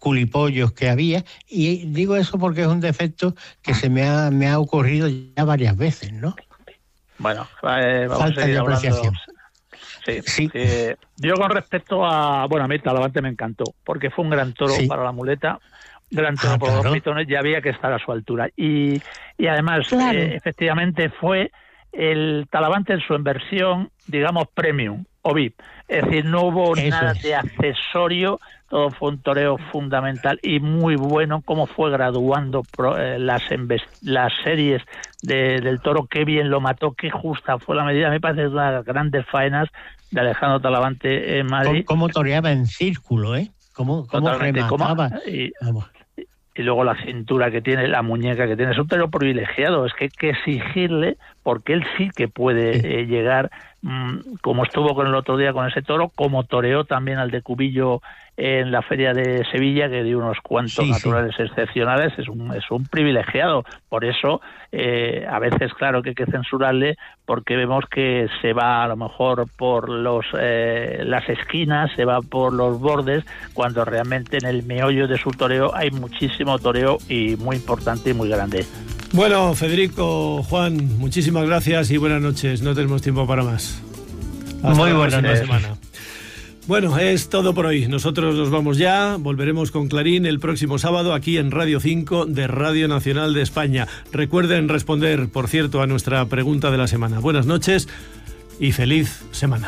culipollos que había, y digo eso porque es un defecto que se me ha ocurrido ya varias veces, ¿no? Bueno, vamos Falta a seguir de hablando. apreciación. Sí. Yo con respecto a mí Talavante me encantó, porque fue un gran toro para la muleta, gran toro por los 2 pitones, ya había que estar a su altura. Y además, efectivamente, fue el Talavante en su versión, digamos, premium o VIP. Es decir, no hubo nada de accesorio, todo fue un toreo fundamental y muy bueno, cómo fue graduando las series del toro, qué bien lo mató, qué justa fue la medida. Me parece una de las grandes faenas de Alejandro Talavante en Madrid. Cómo toreaba en círculo, ¿eh? Cómo remataba. Y luego la cintura que tiene, la muñeca que tiene, es un toro privilegiado, es que hay que exigirle, porque él sí que puede llegar, como estuvo con el otro día con ese toro, como toreó también al de Cubillo en la Feria de Sevilla, que dio unos cuantos naturales excepcionales. Es un privilegiado. Por eso, a veces, claro, que hay que censurarle, porque vemos que se va a lo mejor por las esquinas, se va por los bordes, cuando realmente en el meollo de su toreo hay muchísimo toreo y muy importante y muy grande. Bueno, Federico, Juan, muchísimas gracias y buenas noches. No tenemos tiempo para más. Hasta muy buenas noches. Semana. Bueno, es todo por hoy. Nosotros nos vamos ya. Volveremos con Clarín el próximo sábado aquí en Radio 5 de Radio Nacional de España. Recuerden responder, por cierto, a nuestra pregunta de la semana. Buenas noches y feliz semana.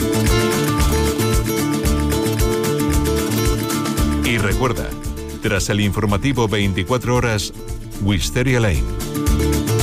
Y recuerda, tras el informativo 24 horas, Wisteria Lane.